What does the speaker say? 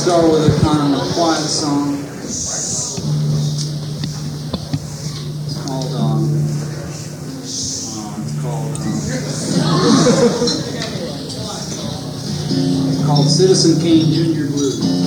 start with a kind of a quiet song. It's called Citizen Kane Jr. Blues.